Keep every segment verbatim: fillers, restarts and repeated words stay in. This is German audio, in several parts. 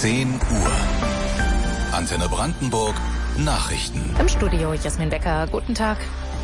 zehn Uhr. Antenne Brandenburg Nachrichten. Im Studio Jasmin Becker. Guten Tag.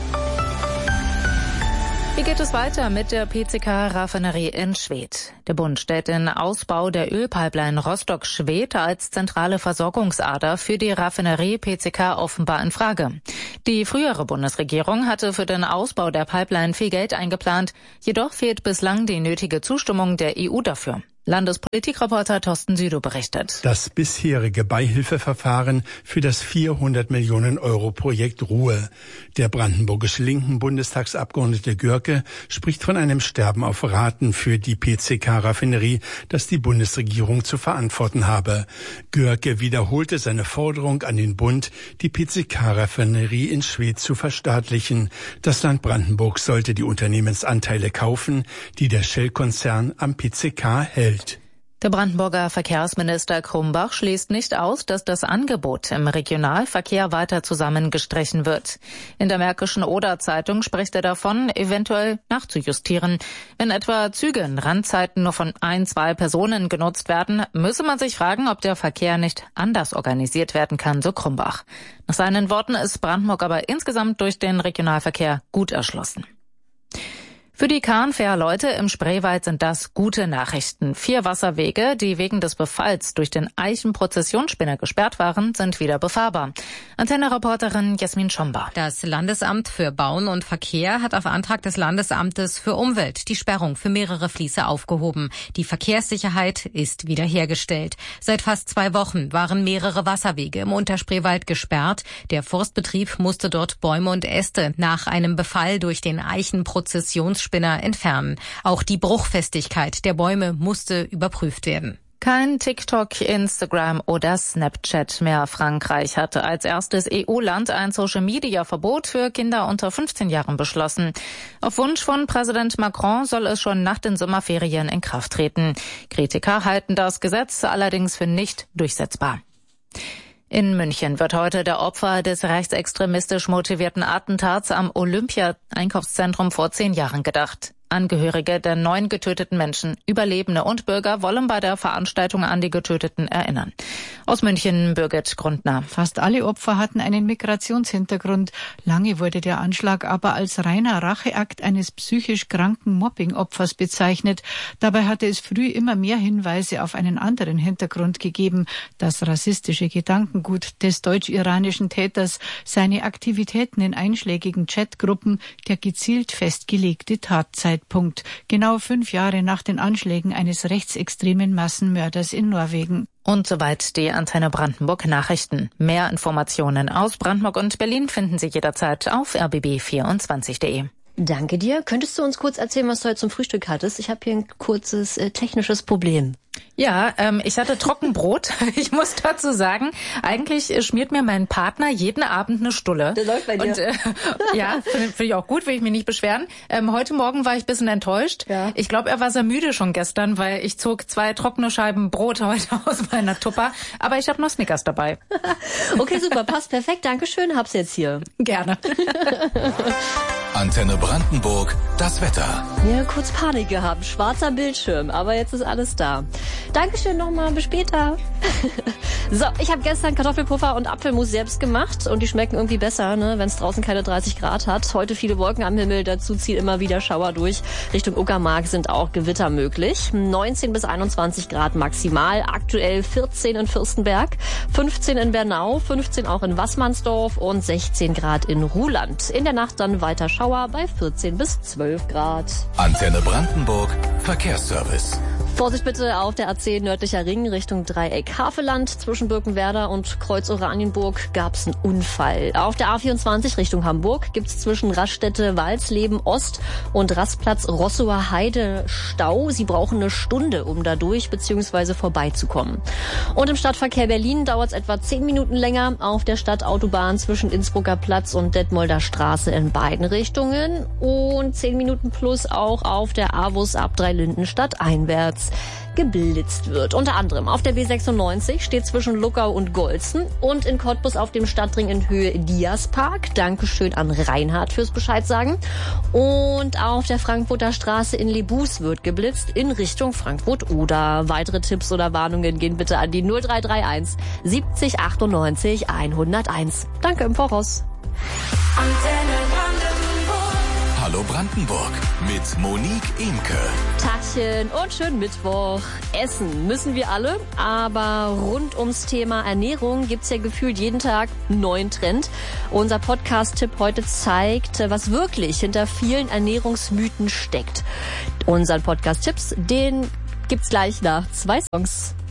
Wie geht es weiter mit der P C K-Raffinerie in Schwedt? Der Bund stellt den Ausbau der Ölpipeline Rostock-Schwedt als zentrale Versorgungsader für die Raffinerie P C K offenbar in Frage. Die frühere Bundesregierung hatte für den Ausbau der Pipeline viel Geld eingeplant, jedoch fehlt bislang die nötige Zustimmung der E U dafür. Landespolitikreporter Thorsten Südow berichtet. Das bisherige Beihilfeverfahren für das vierhundert Millionen Euro Projekt Ruhe. Der brandenburgische linken Bundestagsabgeordnete Görke spricht von einem Sterben auf Raten für die P C K-Raffinerie, das die Bundesregierung zu verantworten habe. Görke wiederholte seine Forderung an den Bund, die P C K-Raffinerie in Schwedt zu verstaatlichen. Das Land Brandenburg sollte die Unternehmensanteile kaufen, die der Shell-Konzern am P C K hält. Der Brandenburger Verkehrsminister Krumbach schließt nicht aus, dass das Angebot im Regionalverkehr weiter zusammengestrichen wird. In der Märkischen Oder-Zeitung spricht er davon, eventuell nachzujustieren. Wenn etwa Züge in Randzeiten nur von ein, zwei Personen genutzt werden, müsse man sich fragen, ob der Verkehr nicht anders organisiert werden kann, so Krumbach. Nach seinen Worten ist Brandenburg aber insgesamt durch den Regionalverkehr gut erschlossen. Für die Kahnfährleute im Spreewald sind das gute Nachrichten. Vier Wasserwege, die wegen des Befalls durch den Eichenprozessionsspinner gesperrt waren, sind wieder befahrbar. Antenne-Reporterin Jasmin Schomba. Das Landesamt für Bauen und Verkehr hat auf Antrag des Landesamtes für Umwelt die Sperrung für mehrere Fließe aufgehoben. Die Verkehrssicherheit ist wiederhergestellt. Seit fast zwei Wochen waren mehrere Wasserwege im Unterspreewald gesperrt. Der Forstbetrieb musste dort Bäume und Äste nach einem Befall durch den Eichenprozessionsspinner Spinner entfernen. Auch die Bruchfestigkeit der Bäume musste überprüft werden. Kein TikTok, Instagram oder Snapchat mehr. Frankreich hatte als erstes E U-Land ein Social-Media-Verbot für Kinder unter fünfzehn Jahren beschlossen. Auf Wunsch von Präsident Macron soll es schon nach den Sommerferien in Kraft treten. Kritiker halten das Gesetz allerdings für nicht durchsetzbar. In München wird heute der Opfer des rechtsextremistisch motivierten Attentats am Olympia-Einkaufszentrum vor zehn Jahren gedacht. Angehörige der neun getöteten Menschen, Überlebende und Bürger wollen bei der Veranstaltung an die Getöteten erinnern. Aus München, Birgit Grundner. Fast alle Opfer hatten einen Migrationshintergrund. Lange wurde der Anschlag aber als reiner Racheakt eines psychisch kranken Mobbing-Opfers bezeichnet. Dabei hatte es früh immer mehr Hinweise auf einen anderen Hintergrund gegeben. Das rassistische Gedankengut des deutsch-iranischen Täters, seine Aktivitäten in einschlägigen Chatgruppen, der gezielt festgelegte Tatzeit. Punkt. Genau fünf Jahre nach den Anschlägen eines rechtsextremen Massenmörders in Norwegen. Und soweit die Antenne Brandenburg Nachrichten. Mehr Informationen aus Brandenburg und Berlin finden Sie jederzeit auf r b b vierundzwanzig punkt d e. Danke dir. Könntest du uns kurz erzählen, was du heute zum Frühstück hattest? Ich habe hier ein kurzes äh, technisches Problem. Ja, ähm, ich hatte Trockenbrot. Ich muss dazu sagen, eigentlich äh, schmiert mir mein Partner jeden Abend eine Stulle. Der läuft bei dir. Und, äh, ja, finde find ich auch gut, will ich mich nicht beschweren. Ähm, heute Morgen war ich ein bisschen enttäuscht. Ja. Ich glaube, er war sehr müde schon gestern, weil ich zog zwei trockene Scheiben Brot heute aus meiner Tupper. Aber ich habe noch Snickers dabei. Okay, super, passt perfekt. Dankeschön, hab's jetzt hier. Gerne. Antenne Brandenburg, das Wetter. Ja, kurz Panik gehabt. Schwarzer Bildschirm, aber jetzt ist alles da. Dankeschön nochmal, bis später. So, ich habe gestern Kartoffelpuffer und Apfelmus selbst gemacht und die schmecken irgendwie besser, ne, wenn es draußen keine dreißig Grad hat. Heute viele Wolken am Himmel, dazu ziehen immer wieder Schauer durch. Richtung Uckermark sind auch Gewitter möglich. neunzehn bis einundzwanzig Grad maximal, aktuell vierzehn in Fürstenberg, fünfzehn in Bernau, fünfzehn auch in Wassmannsdorf und sechzehn Grad in Ruhland. In der Nacht dann weiter Schauer bei vierzehn bis zwölf Grad. Antenne Brandenburg, Verkehrsservice. Vorsicht bitte auf der A zehn nördlicher Ring Richtung Dreieck Havelland. Zwischen Birkenwerder und Kreuz Oranienburg gab es einen Unfall. Auf der A vierundzwanzig Richtung Hamburg gibt es zwischen Raststätte Walsleben Ost und Rastplatz Rossower Heide Stau. Sie brauchen eine Stunde, um da durch bzw. vorbeizukommen. Und im Stadtverkehr Berlin dauert es etwa zehn Minuten länger auf der Stadtautobahn zwischen Innsbrucker Platz und Detmolder Straße in beiden Richtungen. Und zehn Minuten plus auch auf der A W U S ab Dreilinden stadteinwärts. nachts geblitzt wird. Unter anderem auf der B sechsundneunzig steht zwischen Luckau und Golzen und in Cottbus auf dem Stadtring in Höhe Diaspark. Dankeschön an Reinhard fürs Bescheid sagen. Und auf der Frankfurter Straße in Lebus wird geblitzt in Richtung Frankfurt-Oder. Weitere Tipps oder Warnungen gehen bitte an die null drei drei eins siebzig achtundneunzig hunderteins. Danke im Voraus. Hallo Brandenburg mit Monique Imke. Tachchen und schönen Mittwoch. Essen müssen wir alle, aber rund ums Thema Ernährung gibt's ja gefühlt jeden Tag einen neuen Trend. Unser Podcast-Tipp heute zeigt, was wirklich hinter vielen Ernährungsmythen steckt. Unseren Podcast-Tipps, den gibt's gleich nach zwei Songs.